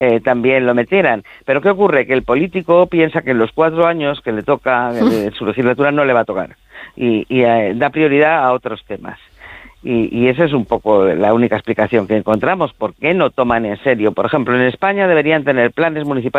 también lo metieran. Pero ¿qué ocurre? Que el político piensa que en los 4 años que le toca su legislatura no le va a tocar y da prioridad a otros temas. Y esa es un poco la única explicación que encontramos. ¿Por qué no toman en serio? Por ejemplo, en España deberían tener planes municipales